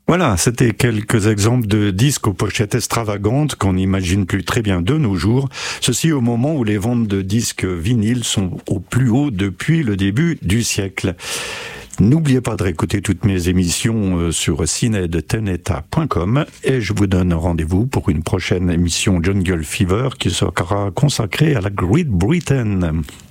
Voilà, c'était quelques exemples de disques aux pochettes extravagantes qu'on n'imagine plus très bien de nos jours. Ceci au moment où les ventes de disques vinyles sont au plus haut depuis le début du siècle. N'oubliez pas de réécouter toutes mes émissions sur cinedteneta.com et je vous donne rendez-vous pour une prochaine émission Jungle Fever qui sera consacrée à la Great Britain.